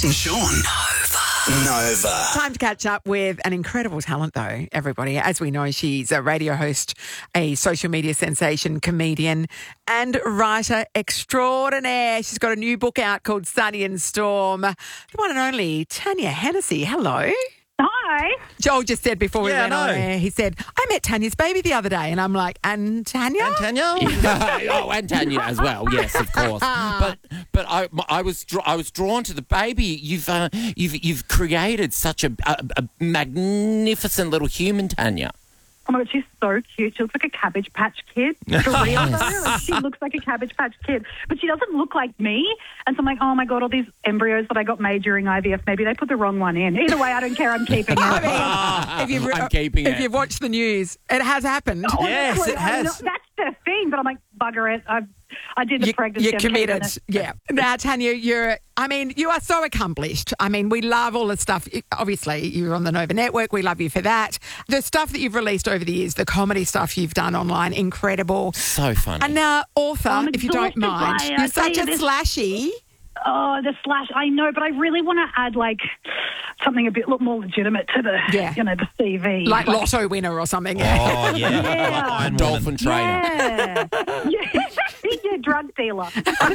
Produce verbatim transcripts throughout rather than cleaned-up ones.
Kate and Sean. Nova. Nova. Time to catch up with an incredible talent, though, everybody. As we know, she's a radio host, a social media sensation, comedian, and writer extraordinaire. She's got a new book out called Sunny and Storm. The one and only Tanya Hennessy. Hello. Hi. Joel just said before we Yeah, went I on know. air, he said, I met Tanya's baby the other day. And I'm like, and Tanya? And Tanya? oh, and Tanya as well. Yes, of course. But but I I was dra- I was drawn to the baby. You've uh, you've you've created such a, a, a magnificent little human, Tanya. Oh my God, she's so cute. She looks like a Cabbage Patch Kid. For real, though. Like, she looks like a Cabbage Patch Kid. But she doesn't look like me. And so I'm like, oh my God, all these embryos that I got made during I V F, maybe they put the wrong one in. Either way, I don't care. I'm keeping it. I mean, if you've, I'm keeping if it. you've watched the news, it has happened. Oh, Yes, honestly, it I has. know- that's the thing. But I'm like, bugger it. I, I did the You- pregnancy. You're I'm keeping committed. it. Yeah. Now, Tanya, you're, I mean, you are so accomplished. I mean, we love all the stuff. Obviously, you're on the Nova Network. We love you for that. The stuff that you've released over the years, the comedy stuff you've done online, incredible. So funny. And now, author, I'm if you don't exhausted mind, by it. you're I such tell a you this- slashy. Oh, the slash. I know, but I really want to add, like, something a bit look more legitimate to the, Yeah. you know, the C V. Like lotto winner or something. Oh, yeah. Yeah. Iron Dolphin Woman. trainer. Yeah. yeah. yeah, drug dealer.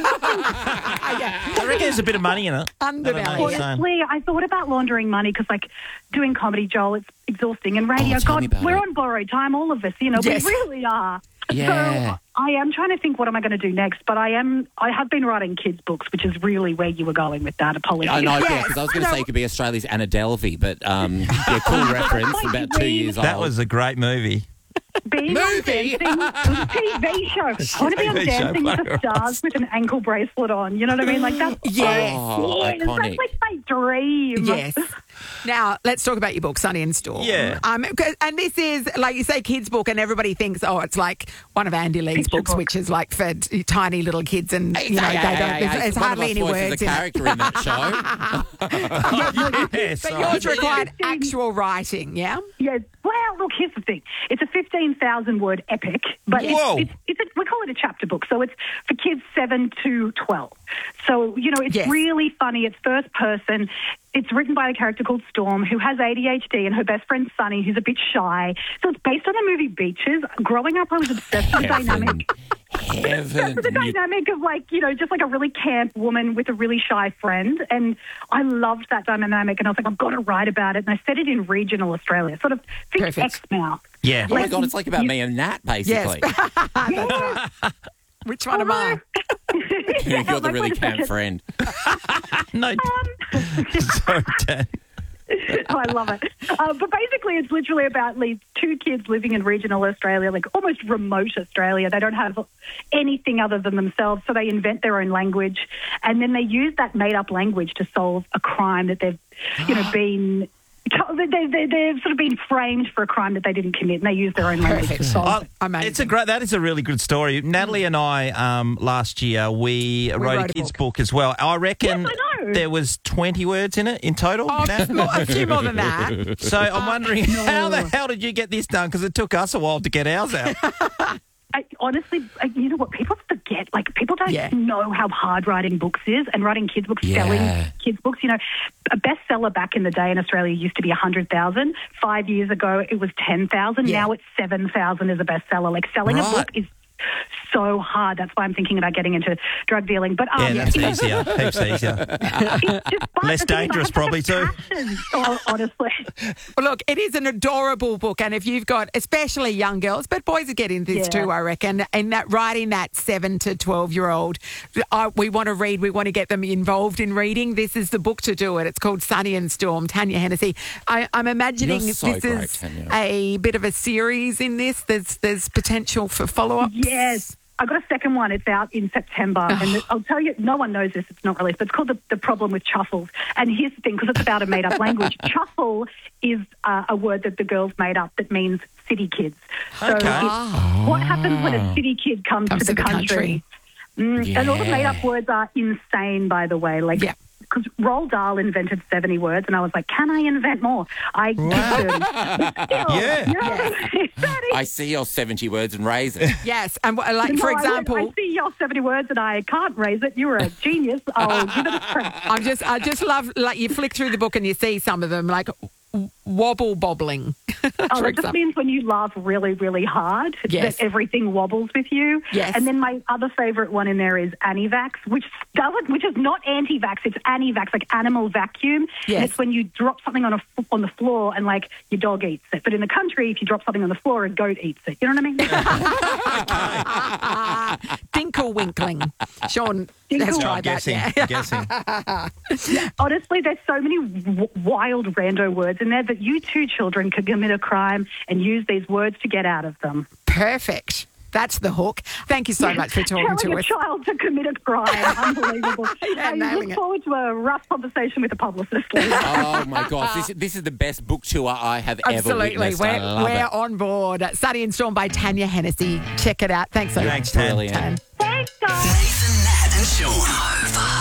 I reckon there's a bit of money in it. I don't know Underbelly. what you're saying. Honestly, I thought about laundering money because, like, doing comedy, Joel, it's exhausting. And radio, Oh, tell me God, about we're it. on borrowed time, all of us. You know, Yes. we really are. Yeah. So I am trying to think, what am I going to do next? But I am, I have been writing kids' books, which is really where you were going with that. Apologies. I know, Yes, yeah, because I was going I to know. say you could be Australia's Anna Delvey, but um, yeah, cool reference, about two years old. That was a great movie. Being on Movie. Dancing, it was a T V show. I want to be on T V show, Dancing with the bugger Stars with an ankle bracelet on. You know what I mean? Like, that's Yes. Oh, yes, iconic. that's like my dream. Yes. Now, let's talk about your book, Sunny and Storm. Yeah. Um, 'cause- and this is, like you say, kids' book, and everybody thinks, oh, it's like one of Andy Lee's Picture books, book. which is like for t- tiny little kids, and, Hey, you know, hey, they hey, don't, hey, there's, hey, there's one of hardly us any boys is words a in it. character in that show. Yes. But I- yours required actual writing, yeah? Yeah. Well, look, here's the thing. It's a fifteen thousand word epic, but Whoa. it's, it's, it's a, we call it a chapter book. So it's for kids seven to twelve. So, you know, it's Yes. really funny. It's first person. It's written by a character called Storm, who has A D H D, and her best friend Sunny, who's a bit shy. So it's based on the movie Beaches. Growing up, I was obsessed with the dynamic. Heaven. The You- dynamic of, like, you know, just like a really camp woman with a really shy friend. And I loved that dynamic. And I was like, I've got to write about it. And I set it in regional Australia, sort of think Perfect. Exmouth. Yeah. Oh my God, it's like about me and Nat, basically. Yeah. Which one am I? You're the like, really wait a camp second. friend. No. Sorry, Dan. Oh, I love it. Uh, but basically, it's literally about these two kids living in regional Australia, like almost remote Australia. They don't have anything other than themselves, so they invent their own language, and then they use that made-up language to solve a crime that they've, you know, been. They, they, they've sort of been framed for a crime that they didn't commit, and they use their own language Perfect. to solve Oh, it. Amazing. it's a great. That is a really good story. Natalie and I, um, last year, we, wrote, wrote a a kids' book. book. as well. I reckon Yes, I know. there was twenty words in it in total. Oh, Nat? more- a few more than that. So I'm wondering, how the hell did you get this done? Because it took us a while to get ours out. I, honestly, I, you know what? People forget. Like, people don't Yeah. know how hard writing books is, and writing kids' books, Yeah. selling kids' books. You know, a bestseller back in the day in Australia used to be one hundred thousand. Five years ago, it was ten thousand. Yeah. Now it's seven thousand as a bestseller. Like, selling a Right. book is so hard. That's why I'm thinking about getting into drug dealing. But um, Yeah, that's it's- easier. Heaps easier. it's just fun. Less The thing is, I dangerous have such a probably too. passion. Oh, honestly. Well, look, it is an adorable book, and if you've got, especially young girls, but boys are getting this Yeah. too, I reckon, and that writing that seven to twelve-year-old, uh, we want to read, we want to get them involved in reading. This is the book to do it. It's called Sunny and Storm. Tanya Hennessy. I, I'm imagining You're so this great, is Tanya. a bit of a series in this. There's there's potential for follow-ups. Yes. I got a second one. It's out in September. And I'll tell you, no one knows this. It's not released. But it's called The, the Problem with Chuffles. And here's the thing, because it's about a made-up language. Chuffle is uh, a word that the girls made up that means city kids. So Okay. it's what happens when a city kid comes, Comes to the to the country. country. Mm, And all the Yeah. made-up words are insane, by the way. Like, Yeah. because Roald Dahl invented seventy words, and I was like, can I invent more? I Wow. could. Still, Yeah. you know, I see your seventy words and raise it. Yes, and uh, like No, for I went, example, I, see your seventy words and I can't raise it. You were a genius. I'll give it a try. I'm just, I just love like you flick through the book and you see some of them like w- wobble bobbling. Oh, for that just example. means when you laugh really, really hard, Yes. that everything wobbles with you. Yes. And then my other favourite one in there is Anivax, which doesn't, which is not anti-vax, it's Anivax, like animal vacuum. Yes. And it's when you drop something on a on the floor and like your dog eats it. But in the country, if you drop something on the floor, a goat eats it. You know what I mean? Dinkle winkling. Sean has Dinkle- tried that. guessing, Yeah. guessing. Honestly, there's so many w- wild rando words in there that you two children could commit a crime and use these words to get out of them. Perfect. That's the hook. Thank you so much for talking Telling to a us. child to commit a crime. Unbelievable. Yeah, I nailing look it. forward to a rough conversation with a publicist later. Oh my gosh, this, this is the best book tour I have ever Absolutely. witnessed. I We're, love we're it. on board. Sunny and Storm by Tanya Hennessy. Check it out. Thanks so Thanks, much. Tan. Brilliant. Tan. Thanks, guys. Nathan, Nat, and Sean. Nova.